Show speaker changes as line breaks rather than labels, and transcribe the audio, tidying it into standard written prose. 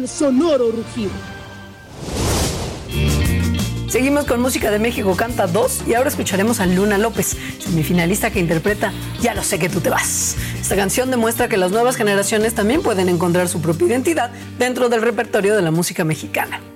al sonoro rugido.
Seguimos con música de México Canta 2 y ahora escucharemos a Luna López, semifinalista que interpreta Ya lo sé que tú te vas. Esta canción demuestra que las nuevas generaciones también pueden encontrar su propia identidad dentro del repertorio de la música mexicana.